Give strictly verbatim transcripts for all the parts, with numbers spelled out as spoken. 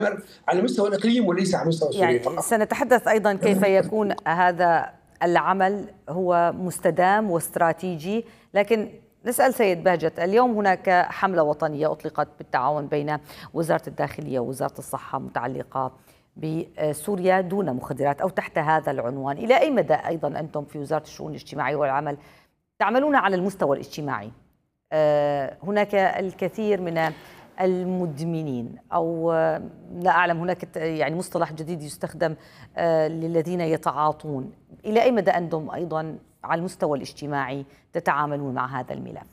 على مستوى الإقليم وليس على مستوى سوريا يعني فقط. سنتحدث أيضا كيف يكون هذا العمل هو مستدام واستراتيجي، لكن نسأل سيد بهجت، اليوم هناك حملة وطنية أطلقت بالتعاون بين وزارة الداخلية ووزارة الصحة متعلقة بسوريا دون مخدرات أو تحت هذا العنوان. إلى أي مدى أيضا أنتم في وزارة الشؤون الاجتماعية والعمل تعملون على المستوى الاجتماعي؟ هناك الكثير من المدمنين، أو لا أعلم، هناك يعني مصطلح جديد يستخدم للذين يتعاطون. إلى أي مدى أنتم أيضا على المستوى الاجتماعي تتعاملون مع هذا الملف؟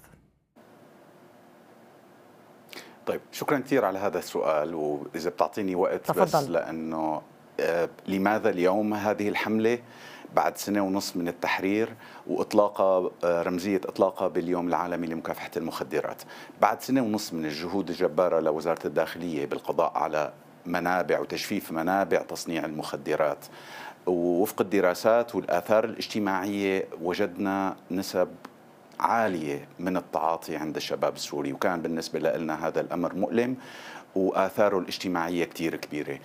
طيب، شكرا كثير على هذا السؤال، وإذا بتعطيني وقت تفضل. بس لأنه لماذا اليوم هذه الحملة بعد سنة ونصف من التحرير وإطلاقها رمزية إطلاقها باليوم العالمي لمكافحة المخدرات، بعد سنة ونصف من الجهود الجبارة لوزارة الداخلية بالقضاء على منابع وتجفيف منابع تصنيع المخدرات، ووفق الدراسات والآثار الاجتماعية وجدنا نسب عالية من التعاطي عند الشباب السوري، وكان بالنسبة لنا هذا الأمر مؤلم وآثاره الاجتماعية كتير كبيرة.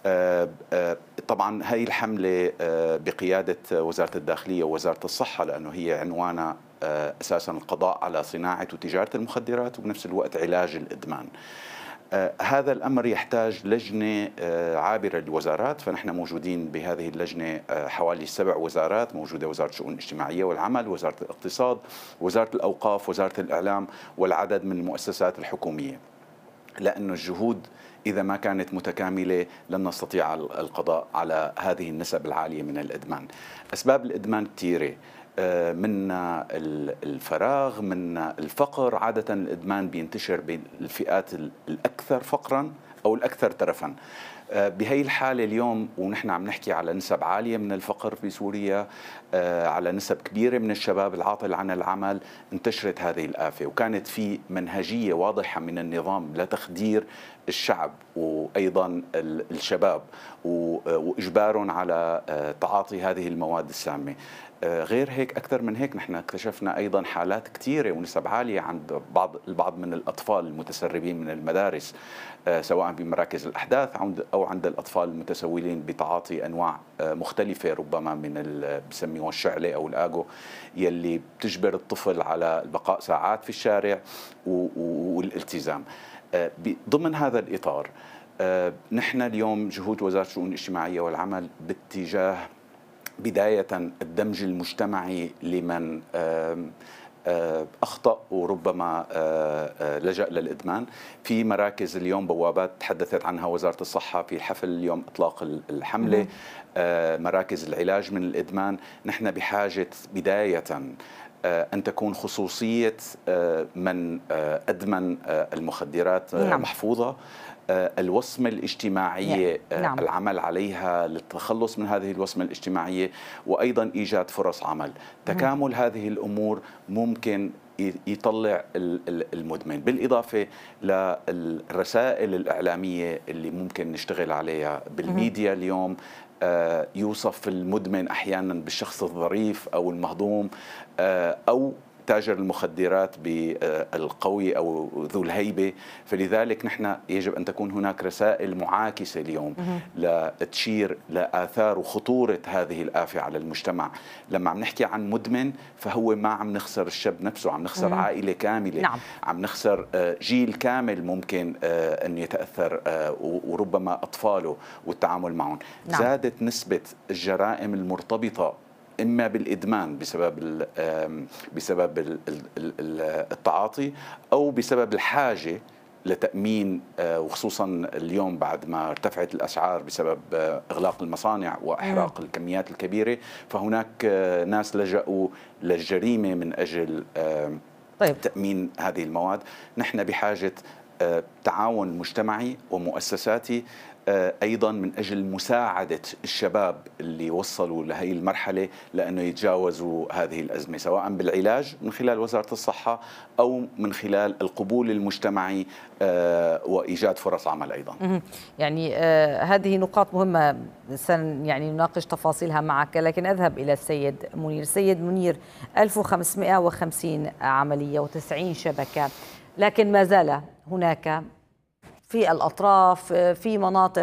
طبعا هاي الحملة بقيادة وزارة الداخلية ووزارة الصحة، لأنه هي عنوانها أساسا القضاء على صناعة وتجارة المخدرات وبنفس الوقت علاج الإدمان. هذا الأمر يحتاج لجنة عابرة للوزارات، فنحن موجودين بهذه اللجنة حوالي سبع وزارات، موجودة وزارة الشؤون الاجتماعية والعمل، وزارة الاقتصاد، وزارة الأوقاف، وزارة الإعلام، والعدد من المؤسسات الحكومية، لأن الجهود إذا ما كانت متكاملة لن نستطيع القضاء على هذه النسب العالية من الإدمان. أسباب الإدمان كثيرة، من الفراغ، من الفقر. عادة الإدمان بينتشر بين الفئات الأكثر فقرا أو الأكثر ترفا. بهي الحالة اليوم ونحن عم نحكي على نسب عالية من الفقر في سوريا، على نسب كبيرة من الشباب العاطل عن العمل، انتشرت هذه الآفة، وكانت في منهجية واضحة من النظام لتخدير الشعب وأيضا الشباب وإجبارهم على تعاطي هذه المواد السامة. غير هيك، أكثر من هيك، نحن اكتشفنا أيضا حالات كثيرة ونسب عالية عند بعض البعض من الأطفال المتسربين من المدارس، سواء بمراكز الأحداث أو عند الأطفال المتسولين بتعاطي أنواع مختلفة، ربما من اللي بسميوه الشعلة أو الآجو، يلي بتجبر الطفل على البقاء ساعات في الشارع والالتزام. ضمن هذا الإطار نحن اليوم جهود وزارة الشؤون الاجتماعية والعمل باتجاه بداية الدمج المجتمعي لمن أخطأ وربما لجأ للإدمان. في مراكز اليوم بوابات تحدثت عنها وزارة الصحة في حفل اليوم إطلاق الحملة، مراكز العلاج من الإدمان. نحن بحاجة بداية أن تكون خصوصية من أدمن المخدرات نعم. محفوظة، الوصمة الاجتماعية نعم. العمل عليها للتخلص من هذه الوصمة الاجتماعية، وأيضا إيجاد فرص عمل. تكامل هذه الأمور ممكن يطلع المدمن، بالإضافة للرسائل الإعلامية اللي ممكن نشتغل عليها بالميديا اليوم. يوصف المدمن أحيانا بالشخص الظريف أو المهضوم أو تاجر المخدرات بالقوي أو ذو الهيبة، فلذلك نحن يجب أن تكون هناك رسائل معاكسة اليوم لتشير لآثار وخطورة هذه الآفة على المجتمع. لما عم نحكي عن مدمن فهو ما عم نخسر الشاب نفسه، عم نخسر عائلة كاملة. نعم. عم نخسر جيل كامل ممكن أن يتأثر، وربما أطفاله والتعامل معهم. نعم. زادت نسبة الجرائم المرتبطة إما بالإدمان بسبب بسبب التعاطي أو بسبب الحاجة لتأمين، وخصوصا اليوم بعد ما ارتفعت الأسعار بسبب إغلاق المصانع وإحراق م. الكميات الكبيرة، فهناك ناس لجأوا للجريمة من أجل طيب. تأمين هذه المواد. نحن بحاجة تعاون مجتمعي ومؤسساتي أيضا من أجل مساعدة الشباب اللي وصلوا لهي المرحلة لأنه يتجاوزوا هذه الأزمة، سواء بالعلاج من خلال وزارة الصحة أو من خلال القبول المجتمعي وإيجاد فرص عمل أيضا. يعني هذه نقاط مهمة، سن يعني نناقش تفاصيلها معك، لكن أذهب إلى السيد منير. السيد منير، ألف وخمسمئة وخمسين عملية وتسعين شبكة، لكن ما زال هناك في الأطراف، في مناطق